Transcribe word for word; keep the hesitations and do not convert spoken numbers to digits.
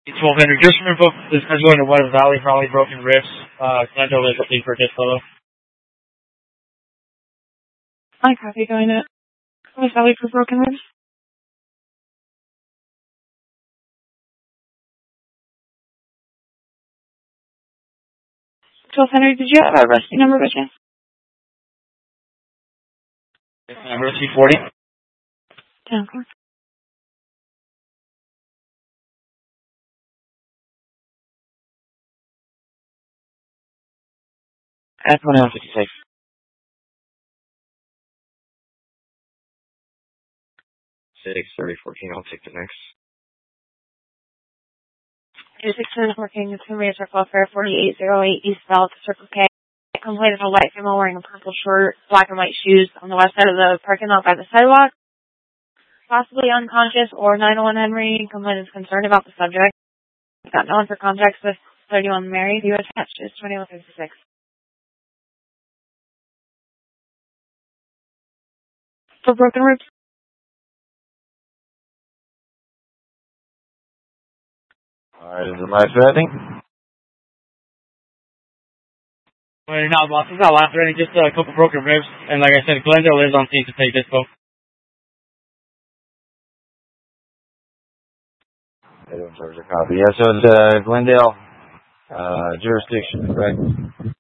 twelve hundred. Just remember, this is going to West Valley, probably broken ribs. Uh, Glendale is looking for this fellow. I copy going to West Valley for broken ribs. twelve hundred, did you have a rescue number by chance? Uh, rescue forty. ten four. At twenty-one fifty-six. six thirty fourteen, I'll take the next. two six seven working to Maria Circle Fair forty-eight oh eight eastbound to Circle K. Complaint of a white female wearing a purple short, black and white shoes on the west side of the parking lot by the sidewalk. Possibly unconscious or nine oh one Henry. Complaint is concerned about the subject. Got no one for contacts with thirty-one Mary. View attached is twenty-one fifty-six. For broken ribs. Alright, is it life threatening? Well, no, boss, it's not life threatening, just a couple broken ribs. And like I said, Glendale lives on scene to take this, folks. I don't charge a copy. Yeah, so it's uh, Glendale uh, jurisdiction, correct?